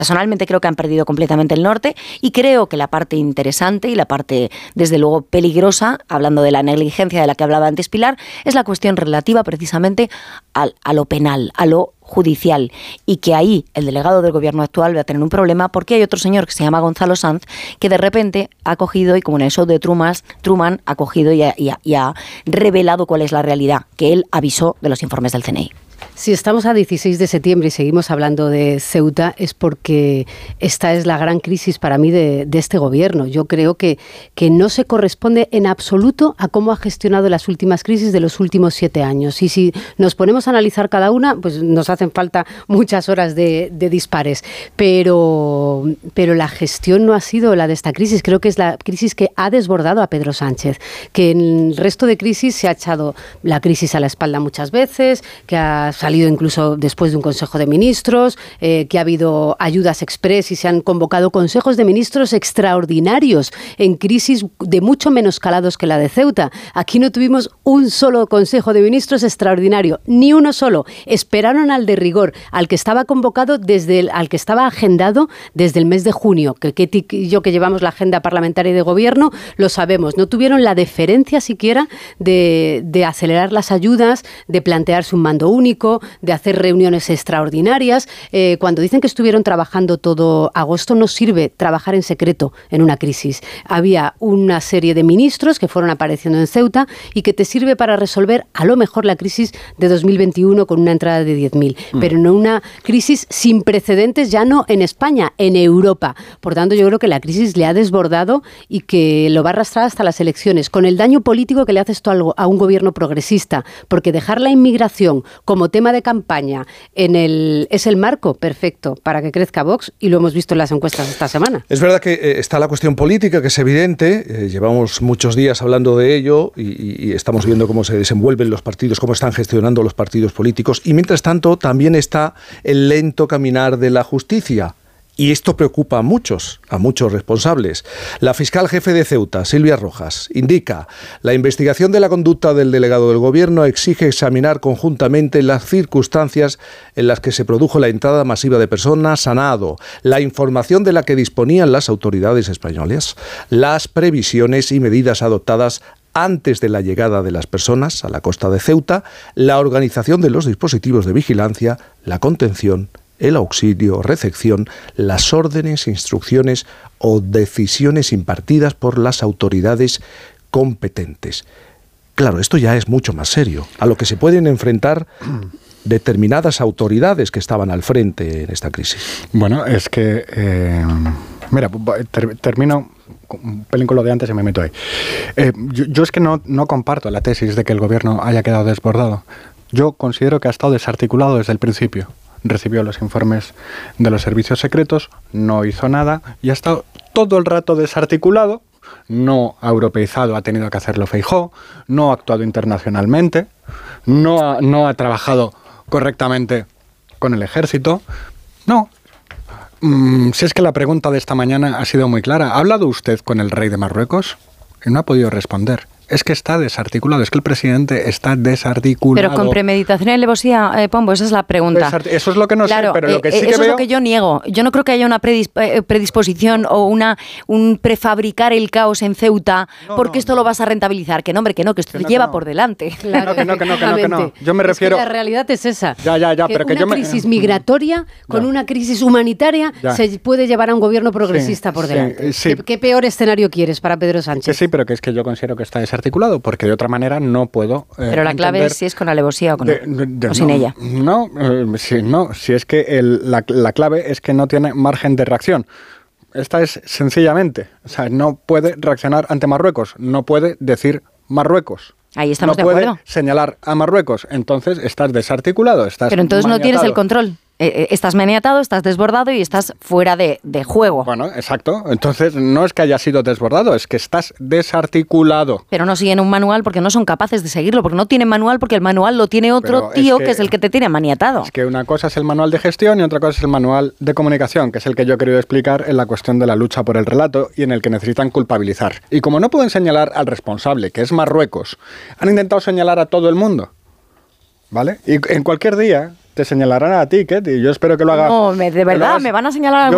Personalmente creo que han perdido completamente el norte y creo que la parte interesante y la parte, desde luego, peligrosa, hablando de la negligencia de la que hablaba antes Pilar, es la cuestión relativa precisamente a lo penal, a lo judicial, y que ahí el delegado del gobierno actual va a tener un problema porque hay otro señor que se llama Gonzalo Sanz que de repente ha cogido, y como en el show de Truman ha cogido y ha revelado cuál es la realidad, que él avisó de los informes del CNI. Si estamos a 16 de septiembre y seguimos hablando de Ceuta es porque esta es la gran crisis para mí de este gobierno. Yo creo que no se corresponde en absoluto a cómo ha gestionado las últimas crisis de los últimos 7 años. Y si nos ponemos a analizar cada una, pues nos hacen falta muchas horas de dispares. Pero la gestión no ha sido la de esta crisis. Creo que es la crisis que ha desbordado a Pedro Sánchez. Que en el resto de crisis se ha echado la crisis a la espalda muchas veces, que ha salido incluso después de un Consejo de Ministros, que ha habido ayudas express y se han convocado consejos de ministros extraordinarios en crisis de mucho menos calados que la de Ceuta. Aquí no tuvimos un solo Consejo de Ministros extraordinario, ni uno solo. Esperaron al de rigor, al que estaba convocado al que estaba agendado desde el mes de junio, que Ketty y yo que llevamos la agenda parlamentaria y de gobierno lo sabemos. No tuvieron la deferencia siquiera de acelerar las ayudas, de plantearse un mando único, de hacer reuniones extraordinarias. Cuando dicen que estuvieron trabajando todo agosto, no sirve trabajar en secreto en una crisis. Había una serie de ministros que fueron apareciendo en Ceuta y que te sirve para resolver a lo mejor la crisis de 2021 con una entrada de 10.000, pero no una crisis sin precedentes, ya no en España, en Europa. Por tanto, yo creo que la crisis le ha desbordado y que lo va a arrastrar hasta las elecciones, con el daño político que le hace esto a un gobierno progresista, porque dejar la inmigración como tema de campaña es el marco perfecto para que crezca Vox, y lo hemos visto en las encuestas esta semana. Es verdad que está la cuestión política, que es evidente, llevamos muchos días hablando de ello y estamos viendo cómo se desenvuelven los partidos, cómo están gestionando los partidos políticos, y mientras tanto también está el lento caminar de la justicia. Y esto preocupa a muchos responsables. La fiscal jefe de Ceuta, Silvia Rojas, indica: la investigación de la conducta del delegado del gobierno exige examinar conjuntamente las circunstancias en las que se produjo la entrada masiva de personas a nado, la información de la que disponían las autoridades españolas, las previsiones y medidas adoptadas antes de la llegada de las personas a la costa de Ceuta, la organización de los dispositivos de vigilancia, la contención, el auxilio, recepción, las órdenes, instrucciones o decisiones impartidas por las autoridades competentes. Claro, esto ya es mucho más serio, a lo que se pueden enfrentar determinadas autoridades que estaban al frente en esta crisis. Bueno, es que... mira, termino un pelín con lo de antes y me meto ahí. Yo es que no comparto la tesis de que el gobierno haya quedado desbordado. Yo considero que ha estado desarticulado desde el principio. Recibió los informes de los servicios secretos, no hizo nada y ha estado todo el rato desarticulado, no ha europeizado, ha tenido que hacerlo Feijóo, no ha actuado internacionalmente, no ha trabajado correctamente con el ejército. No. Si es que la pregunta de esta mañana ha sido muy clara. ¿Ha hablado usted con el rey de Marruecos? Y no ha podido responder. Es que está desarticulado, es que el presidente está desarticulado. Pero con premeditación y alevosía, Pombo, esa es la pregunta. Eso es lo que no sé, pero lo que sí que eso veo... es lo que yo niego. Yo no creo que haya una predisposición o un prefabricar el caos en Ceuta porque esto lo vas a rentabilizar. Que no, hombre, que esto te lleva por delante. Claro, que no. Yo me refiero... Es que la realidad es esa. Ya, pero que yo me... Una crisis migratoria con una crisis humanitaria se puede llevar a un gobierno progresista por delante. Sí. ¿Qué peor escenario quieres para Pedro Sánchez? Sí, pero que es que yo considero que está desarticulado, porque de otra manera no puedo pero la clave es si es con alevosía o con o sin ella. Si es que la clave es que no tiene margen de reacción. Esta es sencillamente, o sea, no puede reaccionar ante Marruecos, no puede decir Marruecos. Ahí estamos de acuerdo. acuerdo. No puede señalar a Marruecos, entonces estás desarticulado, estás pero entonces maniatado. No tienes el control. Estás maniatado, estás desbordado y estás fuera de juego. Bueno, exacto. Entonces no es que haya sido desbordado, es que estás desarticulado. Pero no siguen un manual porque no son capaces de seguirlo, porque no tienen manual, porque el manual lo tiene otro tío que es el que te tiene maniatado. Es que una cosa es el manual de gestión y otra cosa es el manual de comunicación, que es el que yo he querido explicar en la cuestión de la lucha por el relato y en el que necesitan culpabilizar. Y como no pueden señalar al responsable, que es Marruecos, han intentado señalar a todo el mundo. ¿Vale? Y en cualquier día te señalarán a ti, Ketty. Yo espero que lo haga. No, de verdad, me van a señalar a algún